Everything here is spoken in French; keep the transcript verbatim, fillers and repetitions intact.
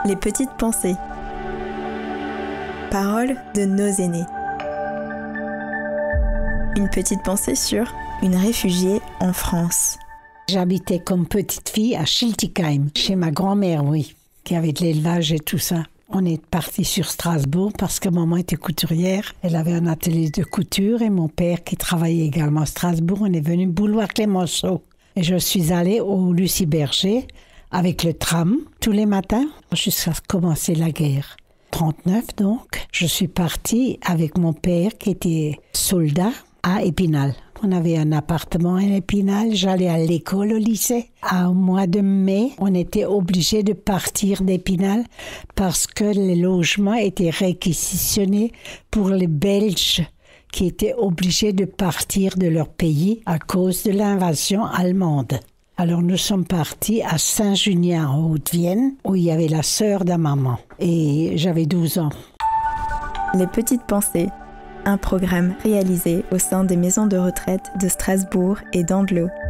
Les petites pensées. Paroles de nos aînés. Une petite pensée sur une réfugiée en France. J'habitais comme petite fille à Schiltigheim, chez ma grand-mère, oui, qui avait de l'élevage et tout ça. On est parti sur Strasbourg parce que maman était couturière. Elle avait un atelier de couture et mon père, qui travaillait également à Strasbourg, on est venu boulevard Clémenceau. Et je suis allée au Lucie Berger avec le tram tous les matins jusqu'à commencer la guerre. trente-neuf donc, je suis partie avec mon père qui était soldat à Épinal. On avait un appartement à Épinal, j'allais à l'école, au lycée. Au mois de mai, on était obligés de partir d'Épinal parce que les logements étaient réquisitionnés pour les Belges qui étaient obligés de partir de leur pays à cause de l'invasion allemande. Alors nous sommes partis à Saint-Junien en Haute-Vienne où il y avait la sœur de maman et j'avais douze ans. Les petites pensées. Un programme réalisé au sein des maisons de retraite de Strasbourg et d'Andlau.